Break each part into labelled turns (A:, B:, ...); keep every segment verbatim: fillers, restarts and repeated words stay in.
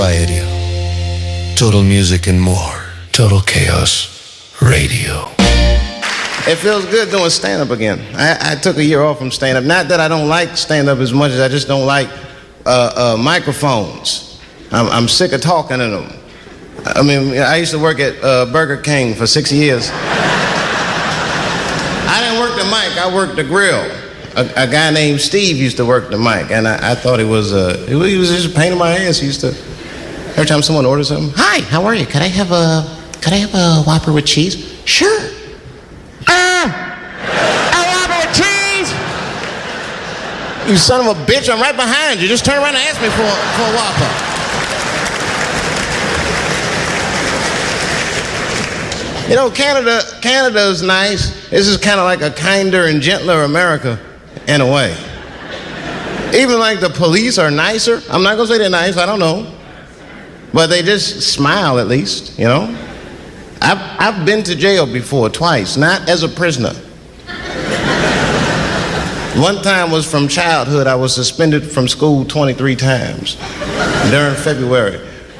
A: Radio. Total music and more. Total Chaos Radio.
B: It feels good doing stand-up again. I, I took a year off from stand-up. Not that I don't like stand-up as much as I just don't like uh, uh, microphones. I'm, I'm sick of talking to them. I mean, I used to work at uh, Burger King for six years. I didn't work the mic, I worked the grill. A, a guy named Steve used to work the mic, and I, I thought he was, uh, he was just a pain in my ass. He used to, every time someone orders something, "Hi, how are you? Could I have a, could I have a Whopper with cheese?" "Sure." "Ah, a Whopper with cheese?" "You son of a bitch, I'm right behind you. Just turn around and ask me for, for a Whopper." You know, Canada, Canada's nice. This is kind of like a kinder and gentler America, in a way. Even like the police are nicer. I'm not gonna say they're nice, I don't know. But they just smile at least, you know? I've, I've been to jail before, twice, not as a prisoner. One time was from childhood. I was suspended from school twenty-three times during February.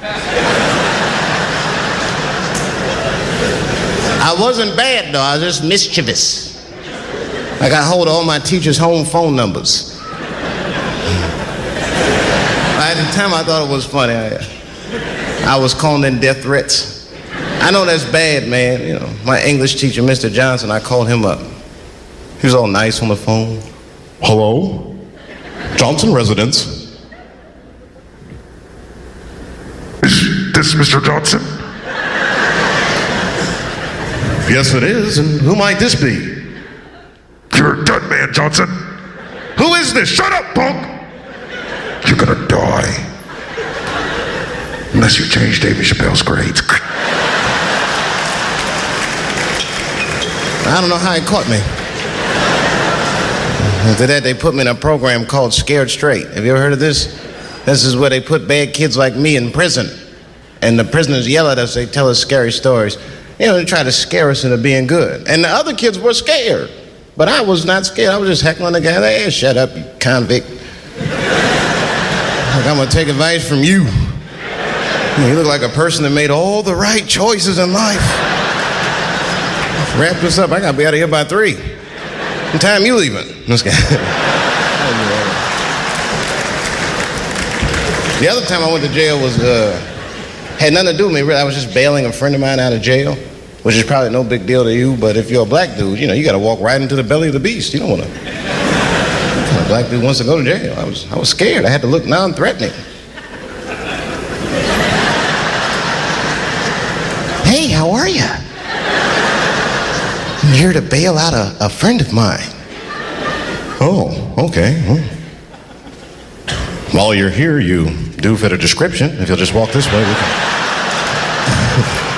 B: I wasn't bad, though. I was just mischievous. I got hold of all my teachers' home phone numbers. At the time, I thought it was funny. I, I was calling in death threats. I know that's bad, man. You know, my English teacher, Mister Johnson, I called him up. He was all nice on the phone.
C: "Hello? Johnson residence. Is this Mister Johnson?" "Yes, it is. And who might this be?" "You're a dead man, Johnson." "Who is this? Shut up, punk!" "You're gonna die. Unless you change Davy Chappelle's grades."
B: I don't know how he caught me. After that, they put me in a program called Scared Straight. Have you ever heard of this? This is where they put bad kids like me in prison. And the prisoners yell at us. They tell us scary stories. You know, they try to scare us into being good. And the other kids were scared. But I was not scared. I was just heckling the guy. "Hey, shut up, you convict. Like, I'm going to take advice from you. You look like a person that made all the right choices in life. Let's wrap this up. I got to be out of here by three. What time you leaving?" This guy. The other time I went to jail was, uh, had nothing to do with me, really. I was just bailing a friend of mine out of jail, which is probably no big deal to you, but if you're a black dude, you know, you got to walk right into the belly of the beast. You don't want to. A black dude wants to go to jail. I was, I was scared. I had to look non-threatening. "Hey, how are you? I'm here to bail out a, a friend of mine."
C: "Oh, okay. Well, while you're here, you do fit a description. If you'll just walk this way, we can..."